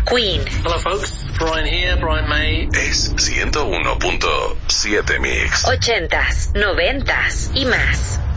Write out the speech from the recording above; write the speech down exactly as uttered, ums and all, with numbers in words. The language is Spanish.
Queen. Hello folks, Brian here, Brian May. Es ciento uno punto siete Mix. Ochentas, noventas y más.